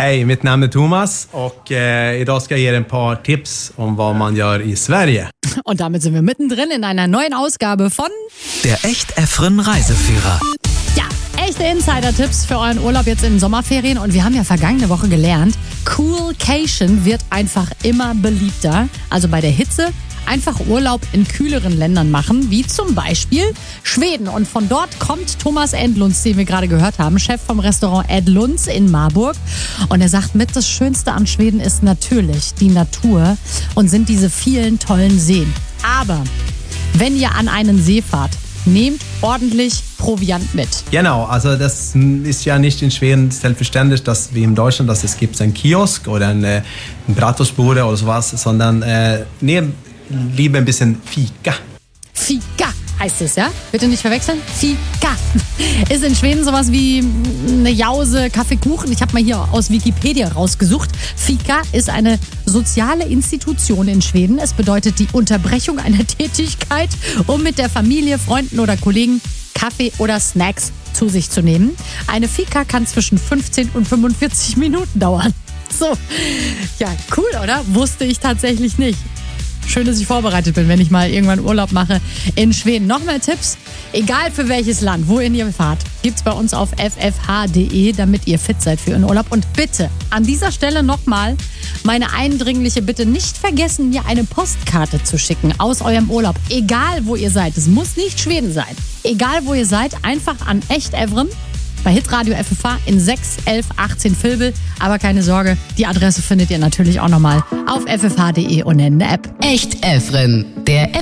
Hej, mitt namn är Thomas och idag ska jag ge er ett par tips om vad man gör i Sverige. Und damit sind wir mittendrin in einer neuen Ausgabe von Der Echt-Efren Reiseführer. Ja, echte Insider-Tipps für euren Urlaub jetzt in den Sommerferien. Und wir haben ja vergangene Woche gelernt, Coolcation wird einfach immer beliebter. Also bei der Hitze einfach Urlaub in kühleren Ländern machen, wie zum Beispiel Schweden. Und von dort kommt Thomas Endlunds, den wir gerade gehört haben, Chef vom Restaurant Edlunds in Marburg. Und er sagt, mit das Schönste an Schweden ist natürlich die Natur und sind diese vielen tollen Seen. Aber wenn ihr an einen See fahrt, nehmt ordentlich Proviant mit. Genau, also das ist ja nicht in Schweden selbstverständlich, dass wie in Deutschland, dass es gibt einen Kiosk oder eine Bratwurstbude oder sowas, sondern nehmt lieber ein bisschen Fika. Fika heißt es, ja? Bitte nicht verwechseln. Fika ist in Schweden sowas wie eine Jause, Kaffeekuchen. Ich habe mal hier aus Wikipedia rausgesucht. Fika ist eine soziale Institution in Schweden. Es bedeutet die Unterbrechung einer Tätigkeit, um mit der Familie, Freunden oder Kollegen Kaffee oder Snacks zu sich zu nehmen. Eine Fika kann zwischen 15 und 45 Minuten dauern. So, ja, cool, oder? Wusste ich tatsächlich nicht. Schön, dass ich vorbereitet bin, wenn ich mal irgendwann Urlaub mache in Schweden. Noch mehr Tipps, egal für welches Land, wohin ihr fahrt, gibt's bei uns auf ffh.de, damit ihr fit seid für euren Urlaub. Und bitte, an dieser Stelle nochmal meine eindringliche Bitte, nicht vergessen, mir eine Postkarte zu schicken aus eurem Urlaub. Egal, wo ihr seid. Es muss nicht Schweden sein. Egal, wo ihr seid, einfach an Echt-Efren bei Hitradio FFH in 61118 Vilbel. Aber keine Sorge, die Adresse findet ihr natürlich auch nochmal auf ffh.de und in der App. Echt-Efren, der